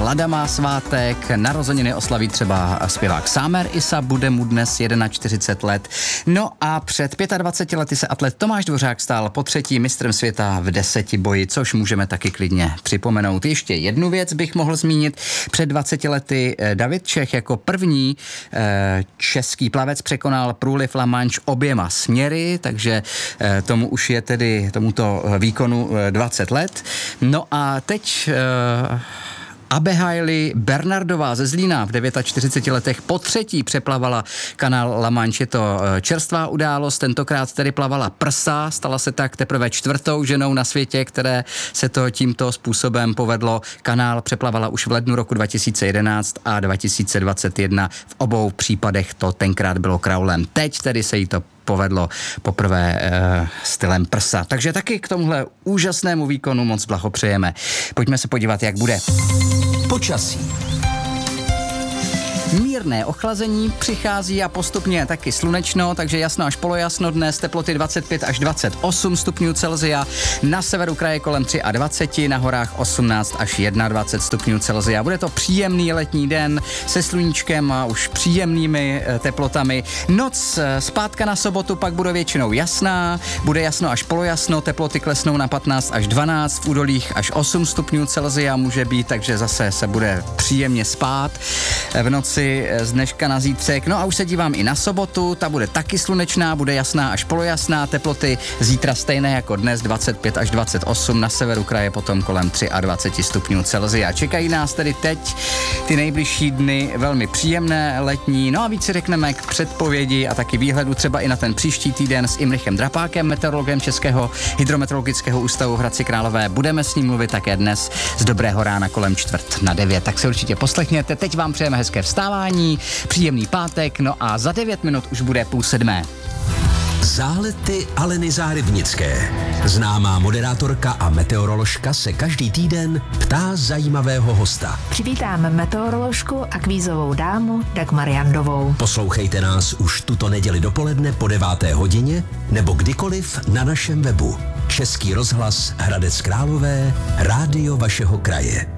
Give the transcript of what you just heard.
Lada má svátek, narozeniny oslaví třeba zpěvák Sámer Isa, bude mu dnes 41 let. No a před 25 lety se atlet Tomáš Dvořák stal potřetí mistrem světa v 10 boji, což můžeme taky klidně připomenout. Ještě jednu věc bych mohl zmínit. Před 20 lety David Čech jako první český plavec překonal průliv La Manche oběma směry, takže tomu už je tedy tomuto výkonu 20 let. No a teď Abihaili Bernardová ze Zlína v 49 letech potřetí přeplavala kanál La Manche. Je to čerstvá událost, tentokrát tedy plavala prsa, stala se tak teprve 4. ženou na světě, které se to tímto způsobem povedlo. Kanál přeplavala už v lednu roku 2011 a 2021. V obou případech to tenkrát bylo kraulem. Teď tedy se jí to povedlo poprvé stylem prsa. Takže taky k tomuhle úžasnému výkonu moc blahopřejeme. Pojďme se podívat, jak bude. Počasí. Mírné ochlazení přichází a postupně taky slunečno, takže jasno až polojasno dnes, teploty 25 až 28 stupňů Celsia, na severu kraje kolem 23, na horách 18 až 21 stupňů Celsia. Bude to příjemný letní den se sluníčkem a už příjemnými teplotami. Noc zpátka na sobotu pak bude většinou jasná, bude jasno až polojasno, teploty klesnou na 15 až 12, v údolích až 8 stupňů Celsia může být, takže zase se bude příjemně spát v noci z dneška na zítřek. No a už se dívám i na sobotu, ta bude taky slunečná, bude jasná až polojasná, teploty zítra stejné jako dnes, 25 až 28, na severu kraje potom kolem 23 stupňů Celsia. Čekají nás tedy teď ty nejbližší dny velmi příjemné letní, no a víc si řekneme k předpovědi a taky výhledu třeba i na ten příští týden s Imrichem Drapákem, meteorologem Českého hydrometeorologického ústavu v Hradci Králové. Budeme s ním mluvit také dnes z dobrého rána kolem 8:45, tak se určitě poslechněte. Teď vám přejeme hezké vstávání, příjemný pátek, no a za 9 minut už bude 6:30. Zálety Aleny Zárybnické. Známá moderátorka a meteoroložka se každý týden ptá zajímavého hosta. Přivítám meteoroložku a kvízovou dámu Dagmar Jandovou. Poslouchejte nás už tuto neděli dopoledne po 9. hodině nebo kdykoliv na našem webu. Český rozhlas Hradec Králové, rádio vašeho kraje.